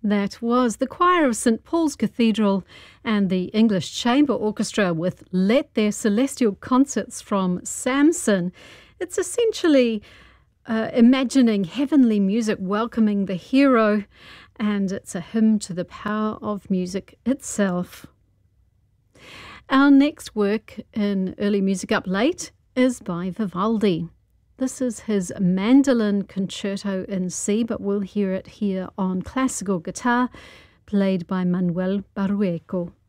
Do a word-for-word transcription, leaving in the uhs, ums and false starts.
That was the choir of Saint Paul's Cathedral and the English Chamber Orchestra with Let Their Celestial Concerts from Samson. It's essentially uh, imagining heavenly music welcoming the hero, and it's a hymn to the power of music itself. Our next work in Early Music Up Late is by Vivaldi. This is his Mandolin Concerto in C, but we'll hear it here on classical guitar, played by Manuel Barrueco.